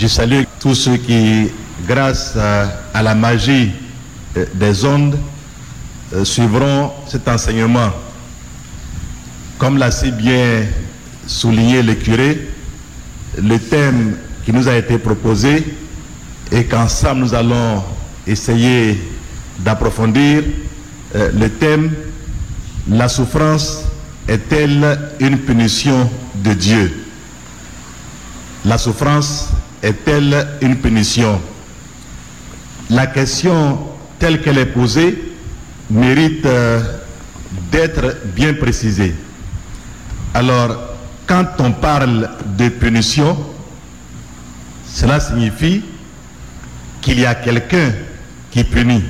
Je salue tous ceux qui, grâce à la magie des ondes, suivront cet enseignement. Comme l'a si bien souligné le curé, le thème qui nous a été proposé et qu'ensemble nous allons essayer d'approfondir, le thème « La souffrance est-elle une punition de Dieu ?» La souffrance est-elle une punition? La question telle qu'elle est posée mérite d'être bien précisée. Alors, quand on parle de punition, cela signifie qu'il y a quelqu'un qui punit.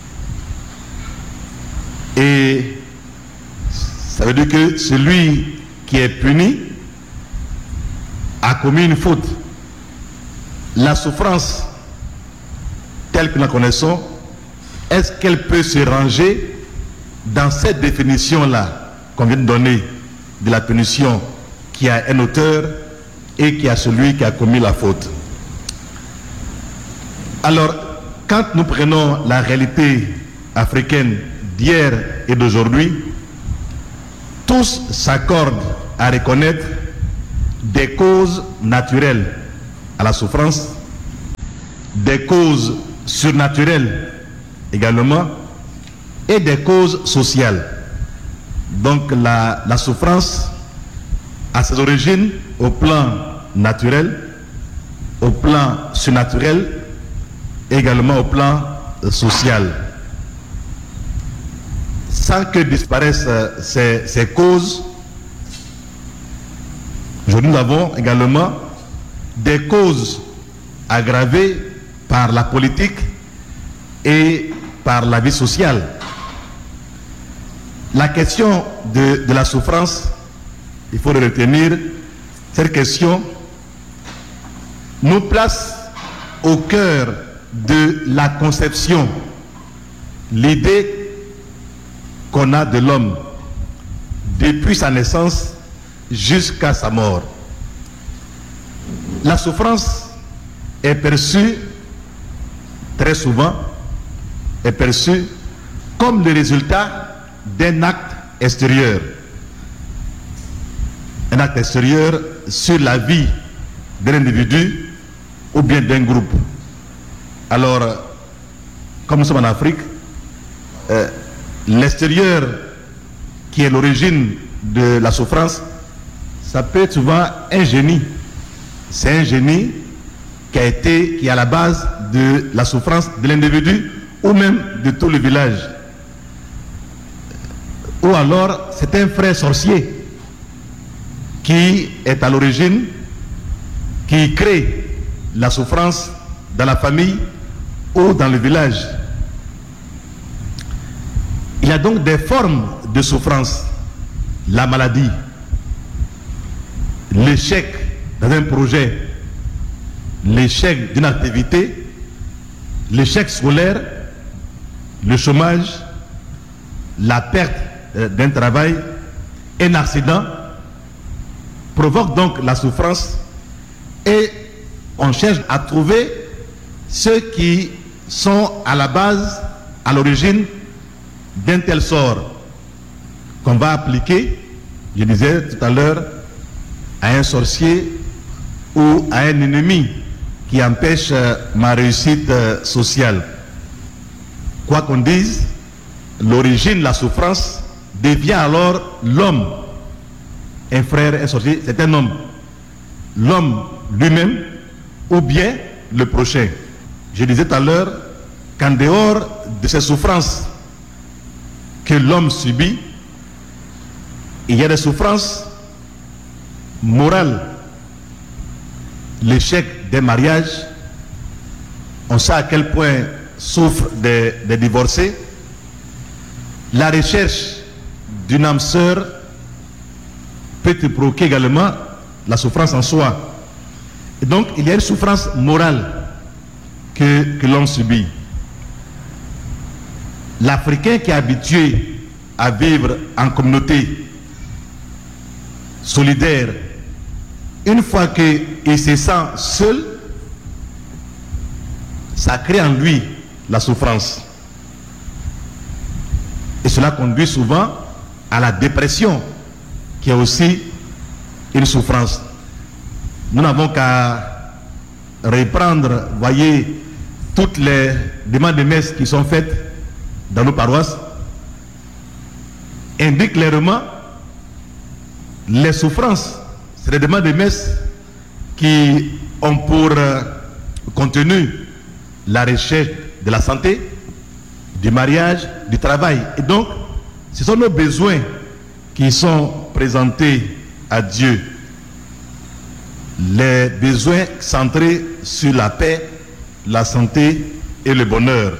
Et ça veut dire que celui qui est puni a commis une faute. La souffrance telle que nous la connaissons, est-ce qu'elle peut se ranger dans cette définition-là qu'on vient de donner de la punition qui a un auteur et qui a celui qui a commis la faute? Alors, quand nous prenons la réalité africaine d'hier et d'aujourd'hui, tous s'accordent à reconnaître des causes naturelles à la souffrance, des causes surnaturelles également, et des causes sociales. Donc la souffrance a ses origines au plan naturel, au plan surnaturel, également au plan social. Sans que disparaissent ces causes, aujourd'hui nous avons également des causes aggravées par la politique et par la vie sociale. La question de la souffrance, il faut le retenir, cette question nous place au cœur de la conception, l'idée qu'on a de l'homme depuis sa naissance jusqu'à sa mort. La souffrance est perçue très souvent, est perçue comme le résultat d'un acte extérieur. Un acte extérieur sur la vie d'un individu ou bien d'un groupe. Alors, comme nous sommes en Afrique, l'extérieur qui est l'origine de la souffrance, ça peut être souvent un génie. C'est un génie qui est à la base de la souffrance de l'individu ou même de tout le village. Ou alors c'est un frère sorcier qui est à l'origine, qui crée la souffrance dans la famille ou dans le village. Il y a donc des formes de souffrance. La maladie, l'échec dans un projet, l'échec d'une activité, l'échec scolaire, le chômage, la perte d'un travail, un accident provoque donc la souffrance et on cherche à trouver ceux qui sont à la base, à l'origine d'un tel sort qu'on va appliquer, je disais tout à l'heure, à un sorcier ou à un ennemi qui empêche ma réussite sociale. Quoi qu'on dise, l'origine de la souffrance devient alors l'homme. Un frère, un sorcier, c'est un homme. L'homme lui-même ou bien le prochain. Je disais tout à l'heure qu'en dehors de ces souffrances que l'homme subit, il y a des souffrances morales. L'échec des mariages, on sait à quel point souffrent des divorcés. La recherche d'une âme sœur peut te provoquer également la souffrance en soi. Et donc il y a une souffrance morale que l'homme subit. L'Africain qui est habitué à vivre en communauté solidaire, une fois qu'il se sent seul, ça crée en lui la souffrance. Et cela conduit souvent à la dépression, qui est aussi une souffrance. Nous n'avons qu'à reprendre, voyez, toutes les demandes de messe qui sont faites dans nos paroisses, indiquent clairement les souffrances. C'est des demandes de messe qui ont pour contenu la recherche de la santé, du mariage, du travail. Et donc, ce sont nos besoins qui sont présentés à Dieu. Les besoins centrés sur la paix, la santé et le bonheur.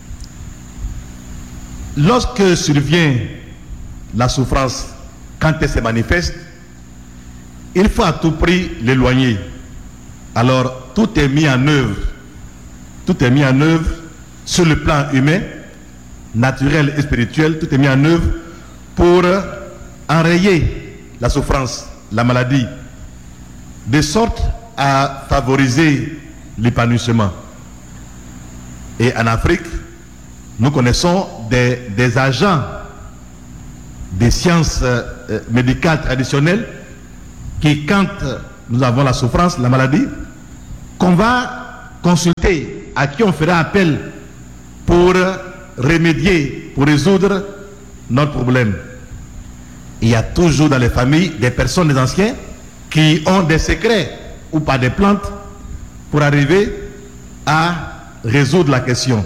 Lorsque survient la souffrance, quand elle se manifeste, il faut à tout prix l'éloigner. Alors, tout est mis en œuvre. Tout est mis en œuvre sur le plan humain, naturel et spirituel. Tout est mis en œuvre pour enrayer la souffrance, la maladie, de sorte à favoriser l'épanouissement. Et en Afrique, nous connaissons des agents des sciences médicales traditionnelles qui, quand nous avons la souffrance, la maladie, qu'on va consulter, à qui on fera appel pour remédier, pour résoudre notre problème. Il y a toujours dans les familles des personnes, des anciens, qui ont des secrets ou pas des plantes pour arriver à résoudre la question.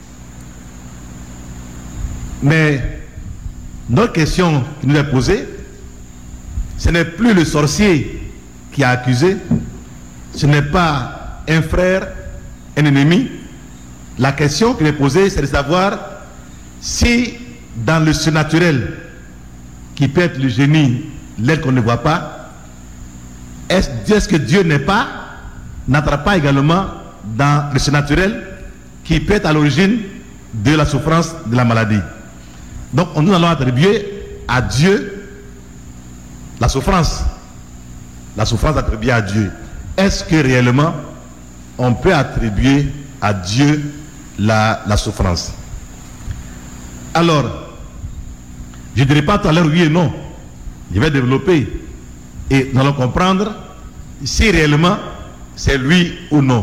Mais notre question qui nous est posée, ce n'est plus le sorcier qui a accusé, ce n'est pas un frère, un ennemi. La question qui est posée, c'est de savoir si dans le surnaturel, qui peut être le génie, l'aide qu'on ne voit pas, est-ce que Dieu n'entre pas également dans le surnaturel qui peut être à l'origine de la souffrance, de la maladie. Donc nous allons attribuer à Dieu la souffrance attribuée à Dieu. Est-ce que réellement on peut attribuer à Dieu la souffrance? Alors, je ne dirai pas tout à l'heure oui et non. Je vais développer et nous allons comprendre si réellement c'est lui ou non.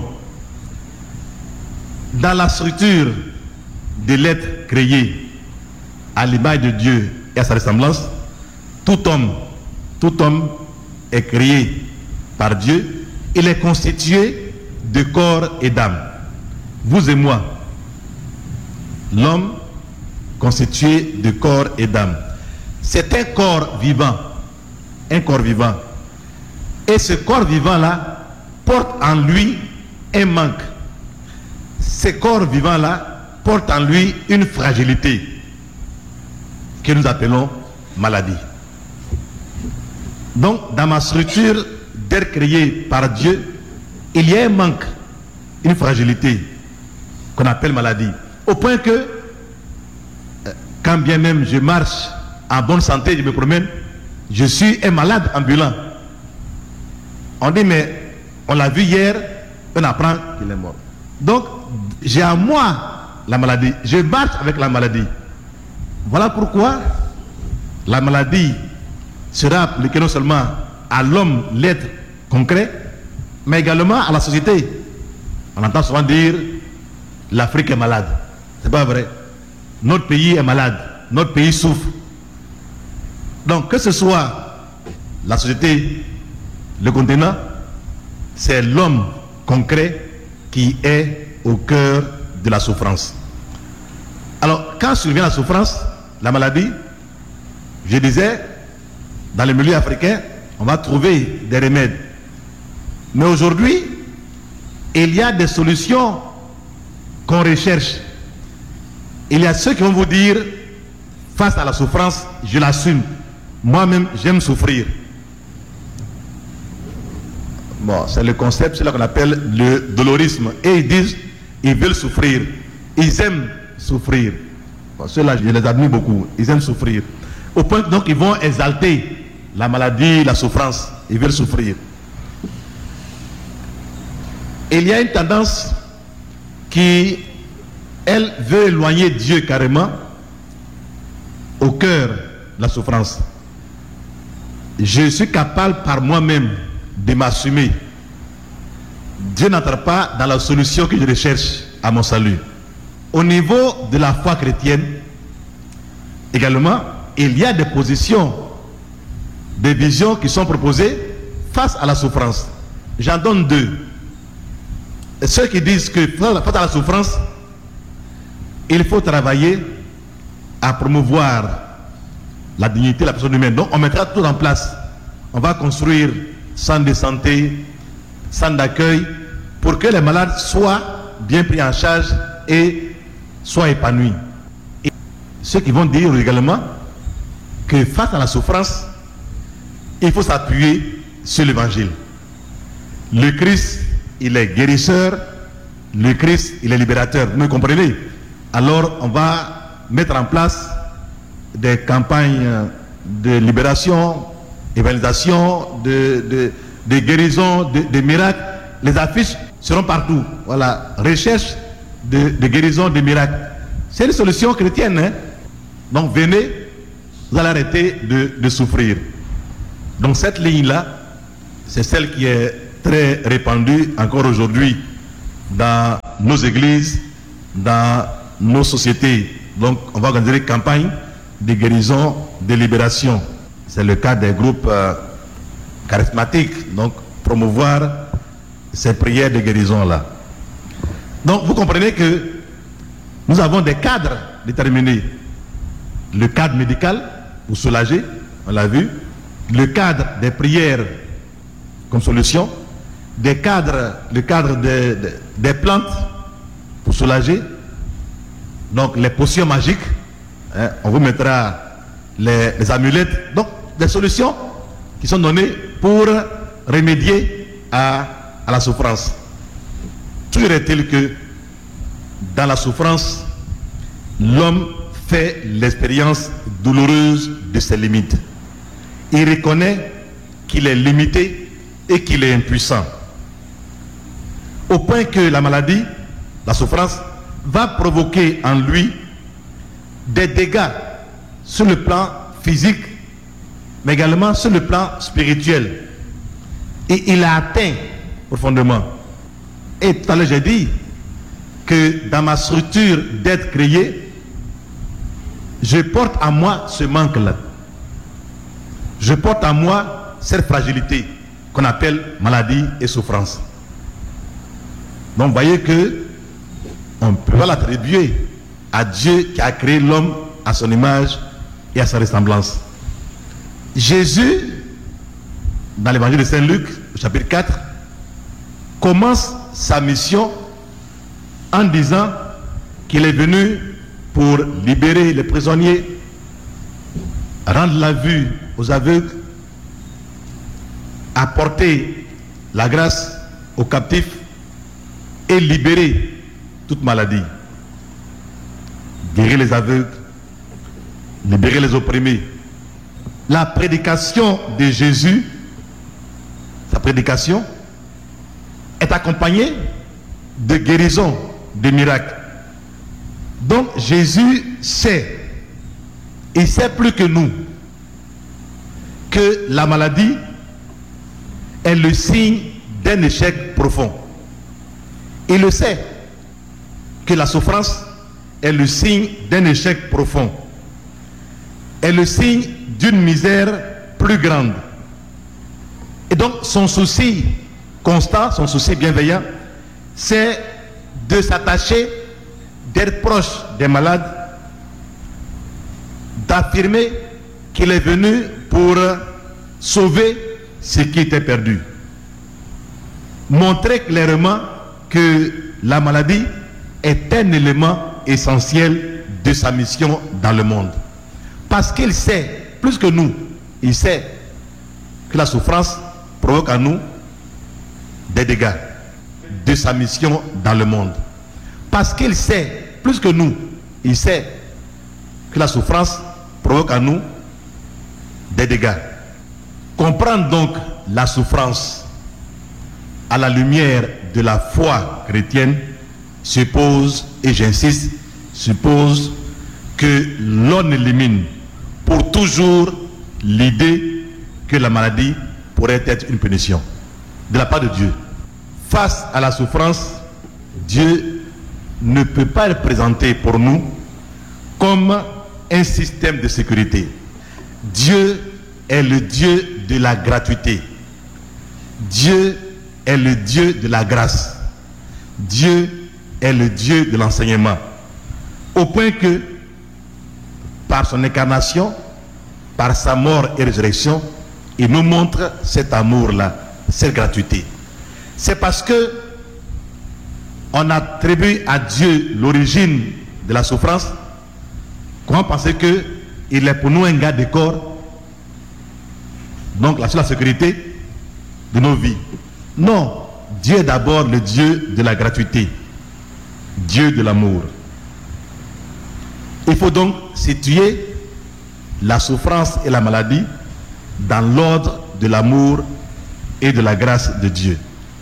Dans la structure de l'être créé à l'image de Dieu et à sa ressemblance, tout homme est créé par Dieu. Il est constitué de corps et d'âme. Vous et moi, l'homme constitué de corps et d'âme. C'est un corps vivant. Un corps vivant. Et ce corps vivant-là porte en lui un manque. Ce corps vivant-là porte en lui une fragilité que nous appelons maladie. Donc, dans ma structure d'être créé par Dieu, il y a un manque, une fragilité qu'on appelle maladie. Au point que, quand bien même je marche en bonne santé, je me promène, je suis un malade ambulant. On dit, mais on l'a vu hier, on apprend qu'il est mort. Donc, j'ai en moi la maladie. Je marche avec la maladie. Voilà pourquoi la maladie sera appliquée non seulement à l'homme, l'être concret, mais également à la société. On entend souvent dire l'Afrique est malade. C'est pas vrai. Notre pays est malade. Notre pays souffre. Donc, que ce soit la société, le continent, c'est l'homme concret qui est au cœur de la souffrance. Alors, quand survient la souffrance, la maladie, je disais, dans le milieu africain, on va trouver des remèdes. Mais aujourd'hui, il y a des solutions qu'on recherche. Il y a ceux qui vont vous dire, face à la souffrance, je l'assume. Moi-même, j'aime souffrir. Bon, c'est le concept, c'est là qu'on appelle le dolorisme. Et ils disent, ils veulent souffrir. Ils aiment souffrir. Bon, ceux-là, je les admire beaucoup. Ils aiment souffrir. Au point que donc ils vont exalter la maladie, la souffrance. Ils veulent souffrir. Il y a une tendance qui, elle, veut éloigner Dieu carrément au cœur de la souffrance. Je suis capable par moi-même de m'assumer. Dieu n'entre pas dans la solution que je recherche à mon salut. Au niveau de la foi chrétienne, également, il y a des positions, des visions qui sont proposées face à la souffrance. J'en donne deux. Ceux qui disent que face à la souffrance, il faut travailler à promouvoir la dignité de la personne humaine. Donc on mettra tout en place. On va construire centres de santé, centres d'accueil, pour que les malades soient bien pris en charge et soient épanouis. Et ceux qui vont dire également que face à la souffrance, il faut s'appuyer sur l'évangile. Le Christ, il est guérisseur, le Christ, il est libérateur. Vous me comprenez? Alors on va mettre en place des campagnes de libération, évangélisation, de guérison, de miracles. Les affiches seront partout. Voilà, recherche de guérison, de miracles. C'est une solution chrétienne. Hein? Donc venez, vous allez arrêter de souffrir. Donc cette ligne-là, c'est celle qui est très répandue encore aujourd'hui dans nos églises, dans nos sociétés. Donc on va organiser des campagnes de guérison, de libération. C'est le cas des groupes charismatiques. Donc promouvoir ces prières de guérison-là. Donc vous comprenez que nous avons des cadres déterminés. Le cadre médical, pour soulager, on l'a vu. Le cadre des prières comme solution. Le cadre des plantes pour soulager. Donc les potions magiques. Hein, on vous mettra les amulettes. Donc des solutions qui sont données pour remédier à la souffrance. Toujours est-il que dans la souffrance, l'homme fait l'expérience douloureuse de ses limites. Il reconnaît qu'il est limité et qu'il est impuissant. Au point que la maladie, la souffrance, va provoquer en lui des dégâts sur le plan physique, mais également sur le plan spirituel. Et il a atteint profondément. Et tout à l'heure j'ai dit que dans ma structure d'être créé, je porte à moi ce manque-là. Je porte à moi cette fragilité qu'on appelle maladie et souffrance. Donc vous voyez que on ne peut pas l'attribuer à Dieu qui a créé l'homme à son image et à sa ressemblance. Jésus, dans l'évangile de Saint Luc, au chapitre 4, commence sa mission en disant qu'il est venu pour libérer les prisonniers, rendre la vue aux aveugles, apporter la grâce aux captifs et libérer toute maladie. Guérir les aveugles, libérer les opprimés. La prédication de Jésus, sa prédication, est accompagnée de guérisons, de miracles. Donc Jésus sait, il sait plus que nous, que la maladie est le signe d'un échec profond. Il le sait, que la souffrance est le signe d'un échec profond, est le signe d'une misère plus grande. Et donc son souci constant, son souci bienveillant, c'est de s'attacher, d'être proche des malades, d'affirmer qu'il est venu pour sauver ce qui était perdu. Montrer clairement que la maladie est un élément essentiel de sa mission dans le monde. Parce qu'il sait, plus que nous, il sait que la souffrance provoque à nous des dégâts de sa mission dans le monde. Parce qu'il sait, plus que nous, il sait que la souffrance provoque à nous des dégâts. Comprendre donc la souffrance à la lumière de la foi chrétienne, suppose, et j'insiste, suppose que l'on élimine pour toujours l'idée que la maladie pourrait être une punition de la part de Dieu. Face à la souffrance, Dieu ne peut pas être présenté pour nous comme un système de sécurité. Dieu est le Dieu de la gratuité. Dieu est le Dieu de la grâce. Dieu est le Dieu de l'enseignement. Au point que, par son incarnation, par sa mort et résurrection, il nous montre cet amour-là, cette gratuité. C'est parce que on attribue à Dieu l'origine de la souffrance qu'on pense qu'il est pour nous un garde du corps, donc la seule sécurité de nos vies. Non, Dieu est d'abord le Dieu de la gratuité, Dieu de l'amour. Il faut donc situer la souffrance et la maladie dans l'ordre de l'amour et de la grâce de Dieu.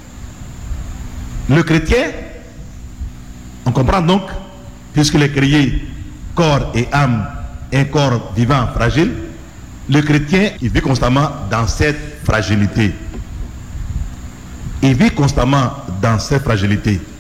Le chrétien, on comprend donc, puisqu'il est créé corps et âme, un corps vivant fragile, le chrétien, il vit constamment dans cette fragilité. Il vit constamment dans cette fragilité.